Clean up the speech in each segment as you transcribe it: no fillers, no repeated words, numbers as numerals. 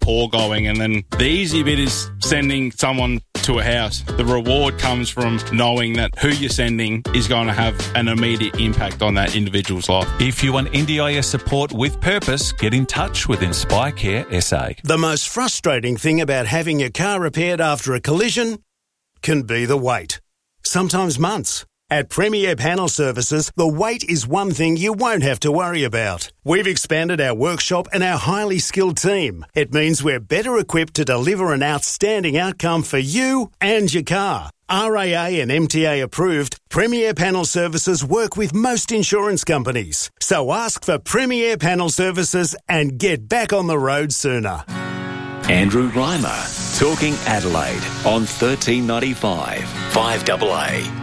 rapport going, and then the easy bit is sending someone to a house. The reward comes from knowing that who you're sending is going to have an immediate impact on that individual's life. If you want NDIS support with purpose, get in touch with Inspire Care SA. The most frustrating thing about having your car repaired after a collision can be the wait. Sometimes months. At Premier Panel Services, the wait is one thing you won't have to worry about. We've expanded our workshop and our highly skilled team. It means we're better equipped to deliver an outstanding outcome for you and your car. RAA and MTA approved, Premier Panel Services work with most insurance companies. So ask for Premier Panel Services and get back on the road sooner. Andrew Reimer, talking Adelaide on 1395 5AA.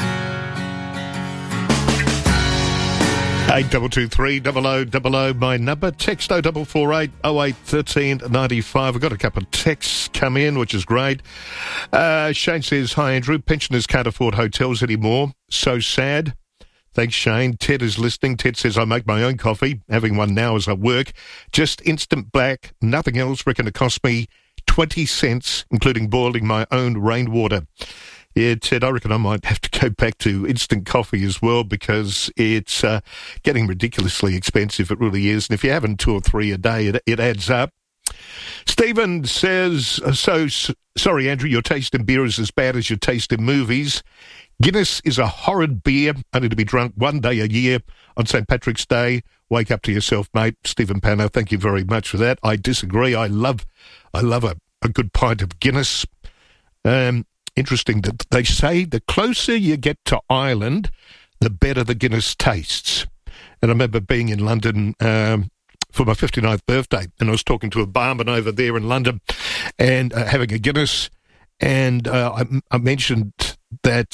8223 0000, my number. Text 0448 08 1395. I've got a couple of texts come in, which is great. Shane says, hi Andrew, pensioners can't afford hotels anymore. So sad. Thanks, Shane. Ted is listening. Ted says, I make my own coffee, having one now as I work. Just instant black, nothing else. Reckon it cost me 20 cents, including boiling my own rainwater. Yeah, Ted, I reckon I might have to go back to instant coffee as well, because it's getting ridiculously expensive. It really is. And if you're having 2 or 3 a day, it adds up. Stephen says, sorry, Andrew, your taste in beer is as bad as your taste in movies. Guinness is a horrid beer, only to be drunk one day a year on St. Patrick's Day. Wake up to yourself, mate. Stephen Panner, thank you very much for that. I disagree. I love a good pint of Guinness. Interesting that they say the closer you get to Ireland, the better the Guinness tastes. And I remember being in London for my 59th birthday, and I was talking to a barman over there in London and having a Guinness, and I mentioned that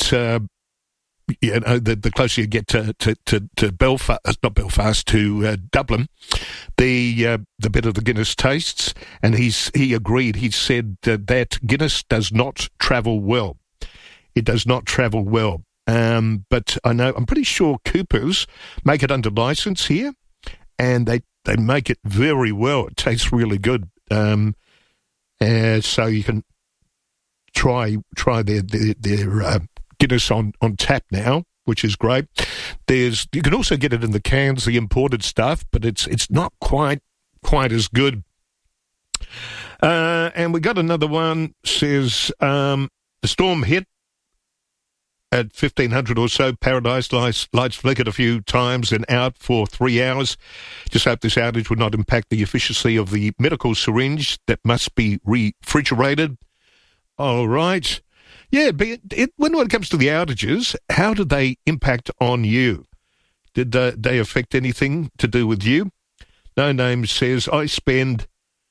the closer you get to Belfast, not Belfast, to Dublin, the better the Guinness tastes. And he agreed. He said that Guinness does not travel well. It does not travel well. But I'm pretty sure Coopers make it under license here, and they make it very well. It tastes really good. So you can try their Guinness on tap now, which is great. You can also get it in the cans, the imported stuff, but it's not quite as good. And we got another one, says, the storm hit at 1500 or so. Paradise lights flickered a few times and out for 3 hours. Just hope this outage would not impact the efficiency of the medical syringe that must be refrigerated. All right. Yeah, but when it comes to the outages, how do they impact on you? Did they affect anything to do with you? No Name says, I spend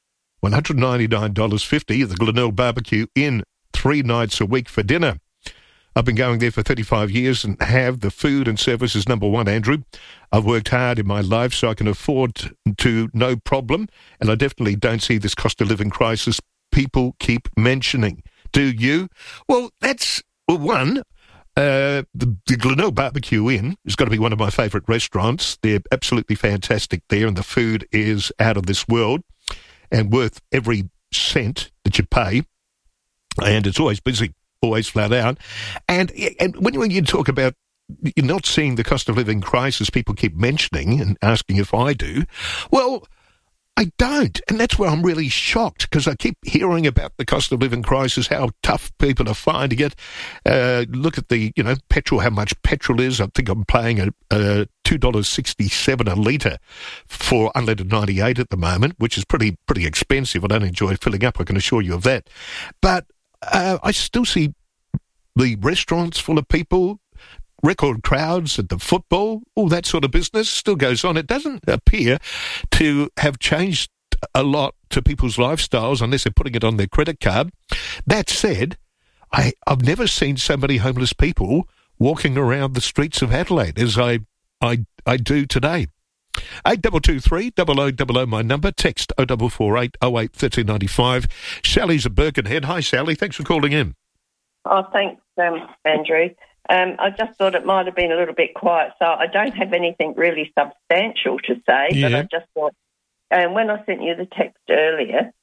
$199.50 at the Glenelg Barbecue Inn 3 nights a week for dinner. I've been going there for 35 years and have the food and service is number one, Andrew. I've worked hard in my life so I can afford to, no problem, and I definitely don't see this cost of living crisis people keep mentioning. Do you? Well, that's one. The Glenelg Barbecue Inn is going to be one of my favourite restaurants. They're absolutely fantastic there, and the food is out of this world and worth every cent that you pay. And it's always busy, always flat out. And when you talk about you're not seeing the cost of living crisis people keep mentioning and asking if I do, well, I don't, and that's where I'm really shocked, because I keep hearing about the cost of living crisis, how tough people are finding it. Look at the, petrol, how much petrol is. I think I'm paying a $2.67 a litre for unleaded 98 at the moment, which is pretty expensive. I don't enjoy filling up, I can assure you of that. But I still see the restaurants full of people, record crowds at the football, all that sort of business still goes on. It doesn't appear to have changed a lot to people's lifestyles unless they're putting it on their credit card. That said, I've never seen so many homeless people walking around the streets of Adelaide as I do today. 8223 0000, my number. Text 0448 08 1395. Sally's at Birkenhead. Hi, Sally. Thanks for calling in. Oh, thanks, Andrew. I just thought it might have been a little bit quiet, so I don't have anything really substantial to say, but I just thought, when I sent you the text earlier,